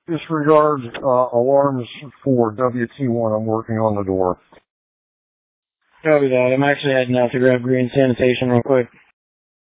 Disregard alarms for WT1. I'm working on the door. Copy that. I'm actually heading out to grab green sanitation real quick.